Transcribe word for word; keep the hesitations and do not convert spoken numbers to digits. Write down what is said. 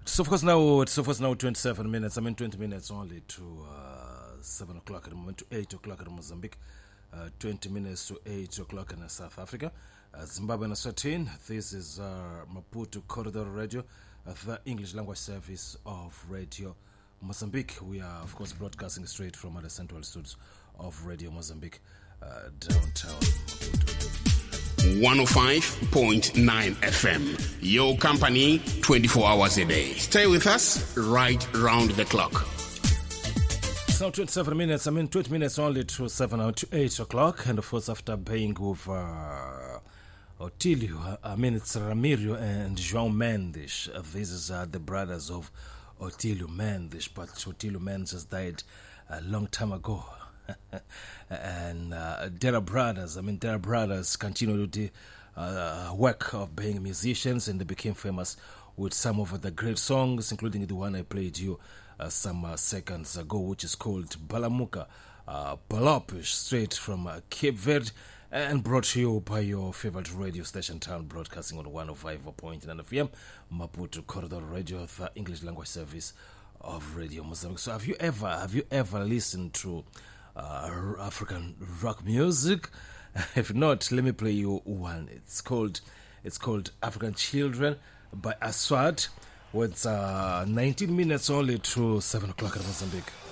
So for us now, so for us now, twenty-seven minutes. I mean, twenty minutes only to uh, seven o'clock at the moment, to eight o'clock in Mozambique, uh, twenty minutes to eight o'clock in South Africa, uh, Zimbabwe and Eswatini. This is uh, Maputo Corridor Radio, uh, the English language service of Radio Mozambique. We are, of course, broadcasting straight from the central studios of Radio Mozambique, uh, downtown Maputo. one oh five point nine F M. Your company twenty-four hours a day. Stay with us right round the clock. It's now twenty-seven minutes. I mean, twenty minutes only to seven or to eight o'clock. And of course, after being with uh, Otilio, I mean, it's Ramiro and João Mendes. Uh, these is uh, the brothers of Otilio Mendes. But Otilio Mendes died a long time ago. and uh, Dera Brothers, I mean, Dera Brothers continued the uh, work of being musicians, and they became famous with some of the great songs, including the one I played you uh, some uh, seconds ago, which is called Balamuka, uh, Balopish, straight from uh, Cape Verde, and brought to you by your favorite radio station, Town Broadcasting on one oh five point nine F M, Maputo Corridor Radio, the English language service of Radio Mozambique. So have you ever, have you ever listened to Uh, African rock music? If not, let me play you one. It's called it's called African Children by Aswad. With uh, nineteen minutes only to seven o'clock in Mozambique.